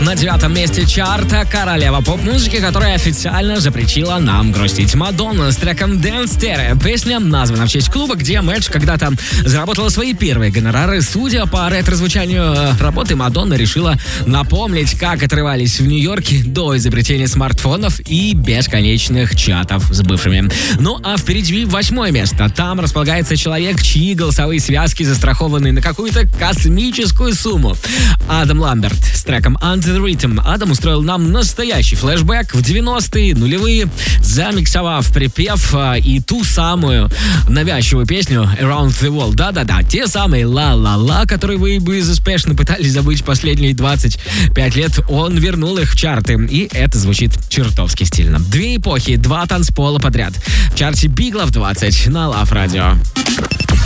На 9 месте чарта королева поп-музыки, которая официально запретила нам грустить. Мадонна с треком Dance Stereo. Песня названа в честь клуба, где Мэдж когда-то заработала свои первые гонорары. Судя по ретро-звучанию работы, Мадонна решила напомнить, как отрывались в Нью-Йорке до изобретения смартфонов и бесконечных чатов с бывшими. Ну а впереди 8 место. Там располагается человек, чьи голосовые связки застрахованы на какую-то космическую сумму. Адам Ламберт с треком Under the Rhythm. Адам устроил нам настоящий флешбэк в 90-е, нулевые, замиксовав припев и ту самую навязчивую песню Around the World. Да-да-да, те самые ла-ла-ла, которые вы безуспешно пытались забыть последние 25 лет. Он вернул их в чарты, и это звучит чертовски стильно. 2 эпохи, 2 танцпола подряд. В чарте Big Love 20 на Love Radio.